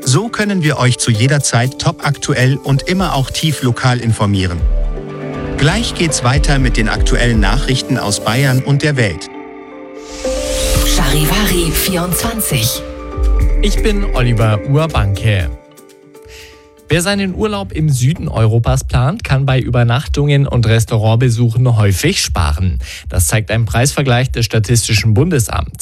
So können wir euch zu jeder Zeit topaktuell und immer auch tief lokal informieren. Gleich geht's weiter mit den aktuellen Nachrichten aus Bayern und der Welt. Charivari 24. Ich bin Oliver Urbanke. Wer seinen Urlaub im Süden Europas plant, kann bei Übernachtungen und Restaurantbesuchen häufig sparen. Das zeigt ein Preisvergleich des Statistischen Bundesamts.